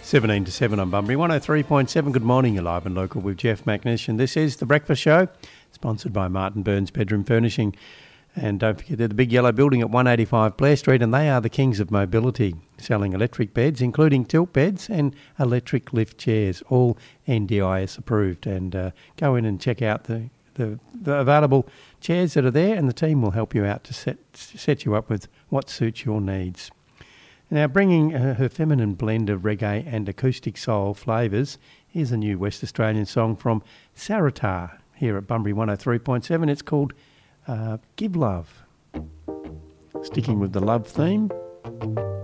17 to 7 on Bunbury 103.7. Good morning, you're live and local with Jeff McNish, and this is The Breakfast Show, sponsored by Martin Burns Bedroom Furnishing. And don't forget, they're the big yellow building at 185 Blair Street, and they are the kings of mobility, selling electric beds, including tilt beds and electric lift chairs, all NDIS approved. And go in and check out the available chairs that are there, and the team will help you out to set you up with what suits your needs. Now, bringing her feminine blend of reggae and acoustic soul flavours, here's a new West Australian song from Saratar here at Bunbury 103.7. It's called Give Love. Sticking with the love theme,